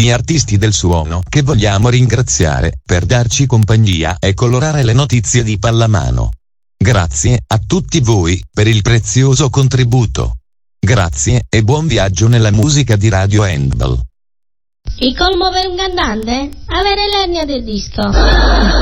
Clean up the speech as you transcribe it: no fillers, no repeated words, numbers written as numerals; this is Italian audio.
di artisti del suono che vogliamo ringraziare per darci compagnia e colorare le notizie di pallamano. Grazie a tutti voi per il prezioso contributo. Grazie e buon viaggio nella musica di Radio Handball. Il colmo per un cantante? Avere l'ernia del disco.